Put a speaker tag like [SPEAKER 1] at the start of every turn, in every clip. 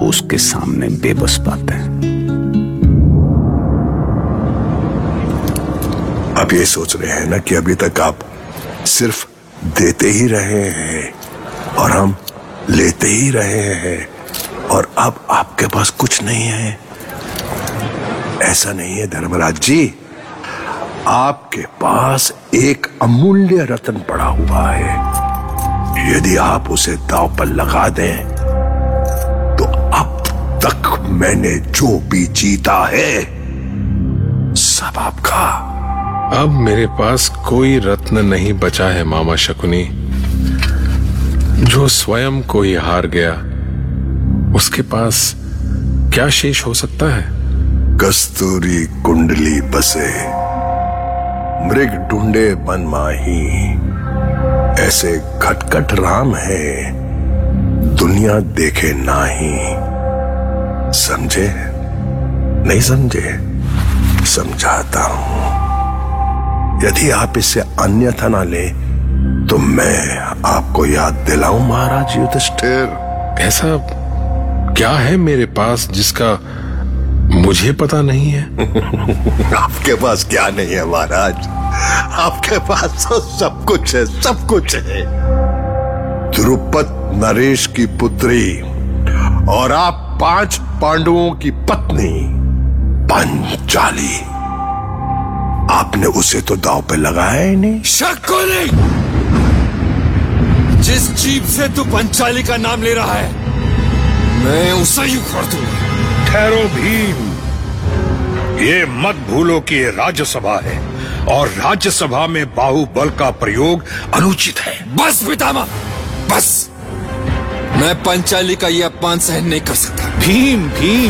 [SPEAKER 1] उसके सामने बेबस पाते हैं।
[SPEAKER 2] आप ये सोच रहे हैं ना कि अभी तक आप सिर्फ देते ही रहे हैं और हम लेते ही रहे हैं और अब आपके पास कुछ नहीं है। ऐसा नहीं है धर्मराज जी, आपके पास एक अमूल्य रत्न पड़ा हुआ है। यदि आप उसे दांव पर लगा दें तो अब तक मैंने जो भी जीता है सब आपका।
[SPEAKER 3] अब मेरे पास कोई रत्न नहीं बचा है मामा शकुनी। जो स्वयं कोई हार गया उसके पास क्या शेष हो सकता है?
[SPEAKER 2] कस्तूरी कुंडली बसे मृग ढूंढे बन माही, ऐसे खटखट राम है दुनिया देखे नाही। समझे? नहीं समझे? समझाता हूं। यदि आप इससे अन्यथा ना ले तो मैं आपको याद दिलाऊं महाराज युधिष्ठिर।
[SPEAKER 3] ऐसा क्या है मेरे पास जिसका मुझे पता नहीं है?
[SPEAKER 2] आपके पास क्या नहीं है महाराज, आपके पास तो सब कुछ है, सब कुछ है। द्रुपद नरेश की पुत्री और आप 5 पांडवों की पत्नी पंचाली, आपने उसे तो दांव पे लगाया ही नहीं।
[SPEAKER 4] शकुनी, जिस जीभ से तू पंचाली का नाम ले रहा है मैं उसे ही उखाड़ दूंगा।
[SPEAKER 5] ठहरो भीम, ये मत भूलो कि ये राज्यसभा है और राज्यसभा में बाहुबल का प्रयोग अनुचित है।
[SPEAKER 4] बस पितामह, बस। मैं पंचाली का ये अपमान सहन नहीं कर सकता।
[SPEAKER 1] भीम भीम,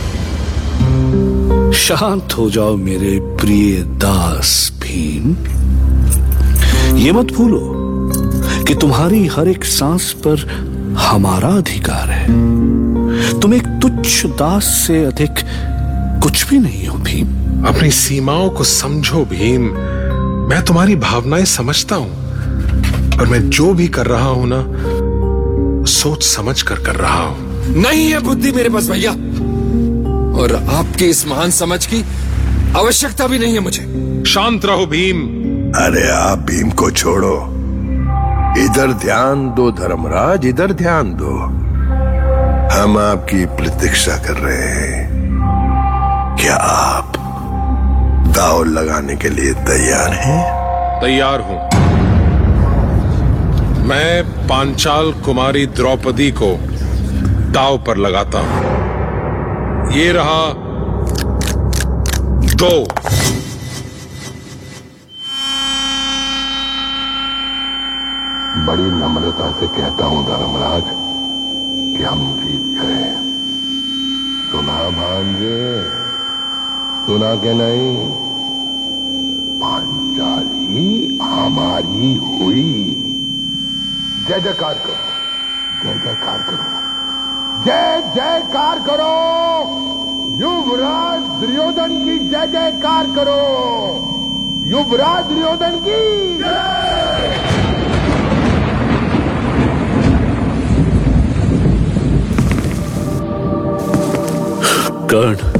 [SPEAKER 1] शांत हो जाओ मेरे प्रिय दास भीम। ये मत भूलो कि तुम्हारी हर एक सांस पर हमारा अधिकार है। तुम एक तुच्छ दास से अधिक कुछ भी नहीं हो भीम।
[SPEAKER 3] अपनी सीमाओं को समझो भीम। मैं तुम्हारी भावनाएं समझता हूं और मैं जो भी कर रहा हूं ना, सोच समझ कर रहा हूं।
[SPEAKER 4] नहीं है बुद्धि मेरे पास भैया, और आपकी इस महान समझ की आवश्यकता भी नहीं है मुझे।
[SPEAKER 3] शांत रहो भीम।
[SPEAKER 2] अरे आप भीम को छोड़ो, इधर ध्यान दो धर्मराज, इधर ध्यान दो। हम आपकी प्रतीक्षा कर रहे हैं। क्या आप दांव लगाने के लिए तैयार हैं?
[SPEAKER 3] तैयार हूं। मैं पांचाल कुमारी द्रौपदी को दांव पर लगाता हूं। ये रहा 2।
[SPEAKER 2] बड़ी नम्रता से कहता हूं धर्मराज कि हम जीत गए। सुना भांजे, सुना के नहीं? पांचाली हमारी हुई। जय जयकार करो, जय जयकार करो, जय जयकार करो। युवराज दुर्योधन की जय जयकार करो। युवराज दुर्योधन की जय।
[SPEAKER 1] कर्ण,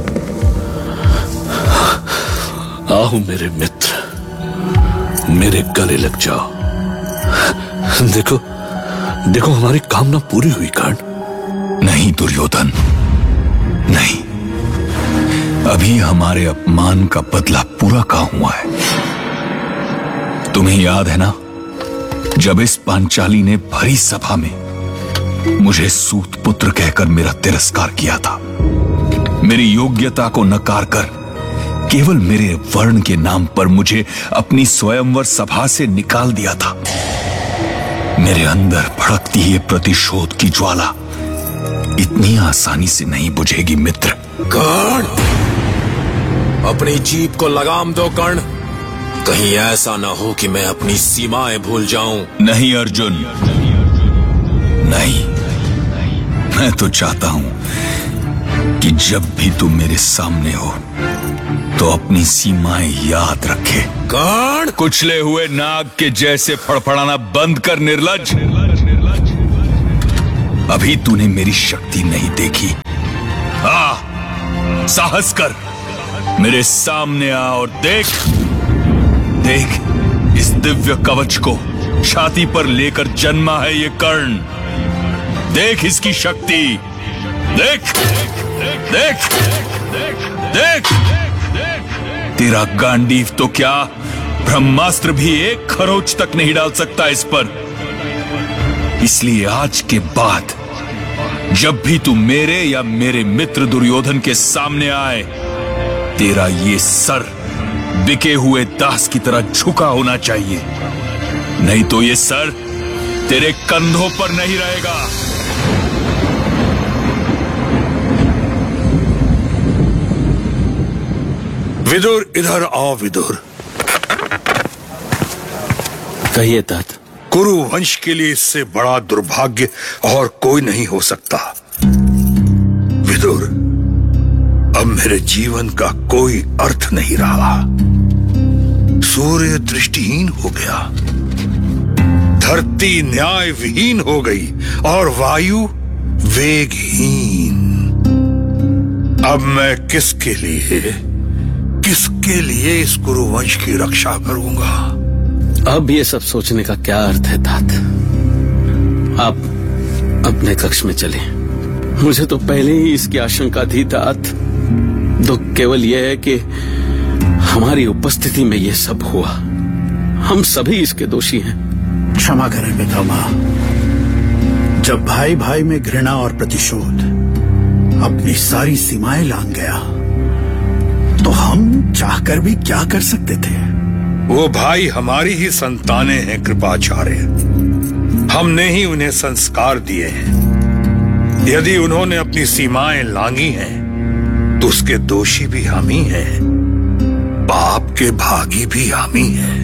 [SPEAKER 1] आओ मेरे मित्र, मेरे गले लग जाओ। देखो देखो, हमारी कामना पूरी हुई कर्ण।
[SPEAKER 6] नहीं दुर्योधन, नहीं। अभी हमारे अपमान का बदला पूरा कहाँ हुआ है। तुम्हें याद है ना, जब इस पांचाली ने भरी सभा में मुझे सूत पुत्र कहकर मेरा तिरस्कार किया था, मेरी योग्यता को नकार कर केवल मेरे वर्ण के नाम पर मुझे अपनी स्वयंवर सभा से निकाल दिया था। मेरे अंदर भड़कती है प्रतिशोध की ज्वाला इतनी आसानी से नहीं बुझेगी मित्र।
[SPEAKER 4] कर्ण, अपनी जीभ को लगाम दो कर्ण। कहीं ऐसा ना हो कि मैं अपनी सीमाएं भूल जाऊं।
[SPEAKER 6] नहीं अर्जुन, नहीं। मैं तो चाहता हूं कि जब भी तुम मेरे सामने हो तो अपनी सीमाएं याद रखे।
[SPEAKER 4] कर्ण,
[SPEAKER 6] कुचले हुए नाग के जैसे फड़फड़ाना बंद कर निर्लज्ज। अभी तूने मेरी शक्ति नहीं देखी। साहस कर, मेरे सामने आ और देख इस दिव्य कवच को छाती पर लेकर जन्मा है ये कर्ण। देख इसकी शक्ति, देख देख देख। तेरा गांडीव तो क्या, ब्रह्मास्त्र भी एक खरोच तक नहीं डाल सकता इस पर। इसलिए आज के बाद जब भी तू मेरे या मेरे मित्र दुर्योधन के सामने आए, तेरा ये सर बिके हुए दास की तरह झुका होना चाहिए, नहीं तो ये सर तेरे कंधों पर नहीं रहेगा।
[SPEAKER 5] विदुर, इधर आओ विदुर।
[SPEAKER 7] कहिए तात।
[SPEAKER 5] कुरु वंश के लिए इससे बड़ा दुर्भाग्य और कोई नहीं हो सकता। विदुर, अब मेरे जीवन का कोई अर्थ नहीं रहा। सूर्य दृष्टिहीन हो गया, धरती न्याय विहीन हो गई और वायु वेगहीन। अब मैं किसके लिए इस कुरुवंश की रक्षा करूंगा?
[SPEAKER 7] अब ये सब सोचने का क्या अर्थ है तात? आप अपने कक्ष में चले। मुझे तो पहले ही इसकी आशंका थी तात। दुख केवल यह है कि हमारी उपस्थिति में यह सब हुआ। हम सभी इसके दोषी हैं।
[SPEAKER 8] क्षमा करें पितामह। जब भाई भाई में घृणा और प्रतिशोध अपनी सारी सीमाएं लांघ गया, तो हम चाहकर भी क्या कर सकते थे?
[SPEAKER 5] वो भाई हमारी ही संतानें हैं कृपाचार्य। हमने ही उन्हें संस्कार दिए हैं। यदि उन्होंने अपनी सीमाएं लांघी हैं, तो उसके दोषी भी हम ही हैं, पाप के भागी भी हम ही हैं।